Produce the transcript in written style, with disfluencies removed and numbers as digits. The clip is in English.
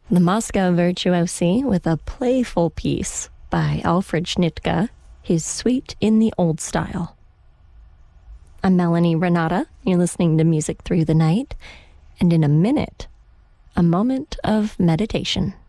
The Moscow Virtuosi with a playful piece by Alfred Schnittke, his Suite in the Old Style. I'm Melanie Renata. You're listening to Music Through the Night, and in a minute, a moment of meditation.